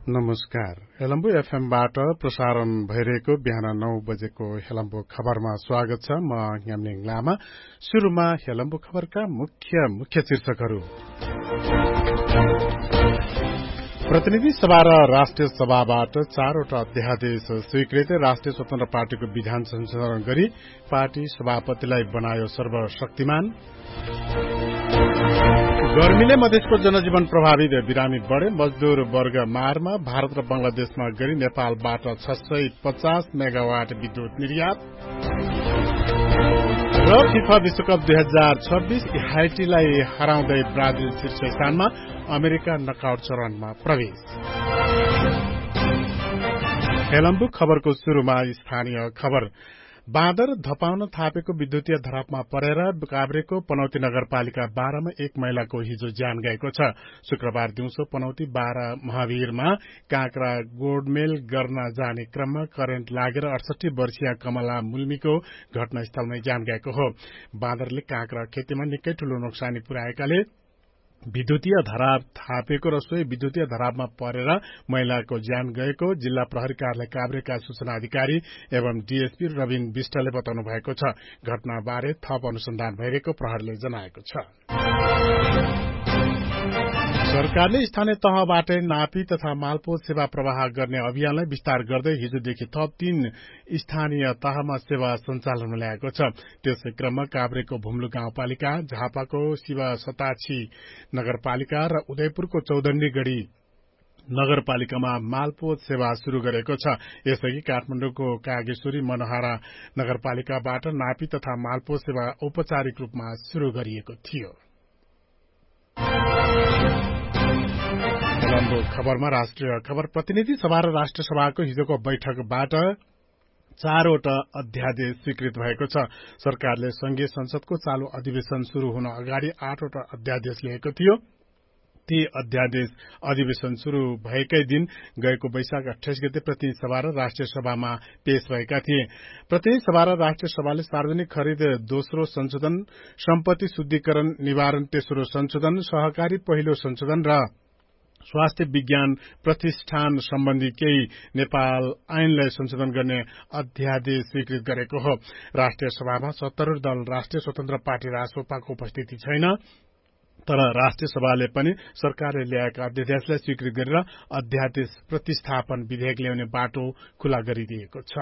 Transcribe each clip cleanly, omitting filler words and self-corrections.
नमस्कार। हेलम्बु एफएमबाट प्रसारण भइरहेको बिहान 9 बजेको हेलम्बु खबरमा स्वागत छ। म ङामलिङ लामा। सुरुमा हेलम्बु खबरका मुख्य शीर्षकहरू। प्रतिनिधि सभा र राष्ट्रिय सभाबाट 4वटा अध्यादेश स्वीकृत। राष्ट्रिय स्वतन्त्र पार्टीको विधान संशोधन गरी पार्टी सभापतिलाई बनायो सर्वशक्तिमान। गर्मीले मधेसको जनजीवन प्रभावित, बिरामी बढे, मजदूर वर्ग मारमा। भारत र बंगलादेशमा गरी नेपालबाट 650 मेगावाट विद्युत निर्यात। र फिफा विश्वकप 2026 हाइटीलाई हराउँदै ब्राजिल शीर्ष स्थानमा, अमेरिका नकआउट चरणमा प्रवेश। हेलम्बु खबरको शुरूमा स्थानीय खबर। बाँदर धपाउन थापेको विद्युतीय धरापमा परेर काभ्रेको पनौती नगरपालिका 12 मा एक महिलाको हिजो ज्यान गएको छ। शुक्रबार दिउँसो पनौती 12 महावीरमा काँक्रा गोडमेल गर्न जाने क्रममा करेन्ट लागेर 68 वर्षीय कमला मुल्मीको घटनास्थलमै ज्यान गएको हो। बाँदरले काँक्रा खेतीमा निकै ठूलो नोक्सानी पुर्याएकाले विद्युतीय धराप थापेको र सोही विद्युतीय धरापमा परेर महिलाको ज्यान गएको जिल्ला प्रहरी कार्यालय काभ्रेका सूचना अधिकारी एवं डीएसपी रविन विष्टले बताउनु भएको छ। घटनाबारे थप अनुसन्धान भइरहेको प्रहरीले जनाएको छ। सरकारले स्थानीय तहबाटै नापी तथा मालपोत सेवा प्रवाह गर्ने अभियानलाई विस्तार गर्दै हिजोदेखि थप 3 स्थानीय तहमा सेवा सञ्चालनमा ल्याएको छ। त्यसै क्रममा काभ्रेको भुम्लु गाउँपालिका, झापाको शिव सताक्षी नगरपालिका र उदयपुरको चौदण्डीगढ़ी नगरपालिकामा मालपोत सेवा शुरू गरेको छ। यसअघि काठमाडौँको कागेश्वरी मनोहरा नगरपालिकाबाट नापी तथा मालपोत सेवा औपचारिक रूपमा शुरू गरिएको थियो। खबरमा राष्ट्रिय खबर। प्रतिनिधि सभा र राष्ट्रिय सभाको हिजोको बैठकबाट 4वटा अध्यादेश स्वीकृत भएको छ। सरकारले संघीय संसदको चालू अधिवेशन शुरू हुन अगाडि 8वटा अध्यादेश ल्याएको थियो। ती अध्यादेश अधिवेशन शुरू भएकै दिन गएको वैशाख 28 गते प्रतिनिधि सभा र राष्ट्रिय सभामा पेश भएका थिए। प्रतिनिधि सभा र राष्ट्रिय सभाले सार्वजनिक खरिद दोस्रो संशोधन, सम्पत्ति शुद्धिकरण निवारण तेस्रो संशोधन, सहकारी पहिलो संशोधन र स्वास्थ्य विज्ञान प्रतिष्ठान सम्बन्धी केही नेपाल ऐनलाई संशोधन गर्ने अध्यादेश स्वीकृत गरेको हो। राष्ट्रिय सभामा सत्तारूढ़ दल राष्ट्रिय स्वतन्त्र पार्टी रासोपाको उपस्थिति छैन, तर राष्ट्रिय सभाले पनि सरकारले ल्याएका अध्यादेशलाई स्वीकृत गरेर अध्यादेश प्रतिस्थापन विधेयक ल्याउने बाटो खुला गरिदिएको छ।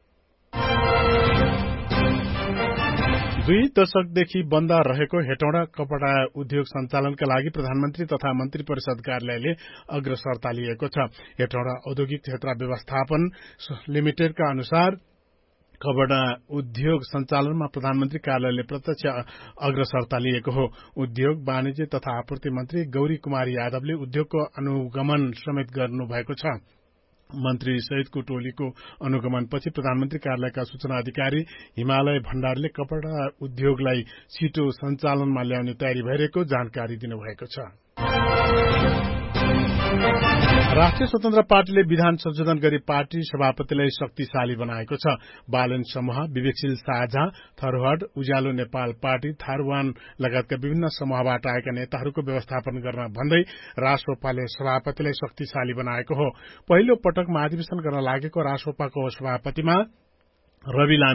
2 दशकदेखि बन्द रहेको हेटौँडा कपड़ा उद्योग सञ्चालनका लागि प्रधानमन्त्री तथा मन्त्री परिषद कार्यालयले अग्रसरता लिएको छ। हेटौँडा औद्योगिक क्षेत्र व्यवस्थापन लिमिटेडका अनुसार कपड़ा उद्योग सञ्चालनमा प्रधानमन्त्री कार्यालयले प्रत्यक्ष अग्रसरता लिएको हो। उद्योग वाणिज्य तथा आपूर्ति मन्त्री गौरी कुमारी यादवले उद्योगको अनुगमन समेत गर्नुभएको छ। मन्त्री सहितको टोलीको अनुगमनपछि प्रधानमन्त्री कार्यालयका सूचना अधिकारी हिमालय भण्डारीले कपड़ा उद्योगलाई छिटो सञ्चालनमा ल्याउने तयारी भइरहेको जानकारी दिनुभएको छ। राष्ट्रिय स्वतन्त्र पार्टीले विधान संशोधन गरी पार्टी सभापतिलाई शक्तिशाली बनाएको छ। बालन समूह, विवेकशील साझा, थरहट, उज्यालो नेपाल पार्टी, थारूवान लगायतका विभिन्न समूहबाट आएका नेताहरूको व्यवस्थापन गर्न भन्दै रासोपाले सभापतिलाई शक्तिशाली बनाएको हो। पहिलो पटक महाधिवेशन गर्न लागेको रासोपाको सभापतिमा रवि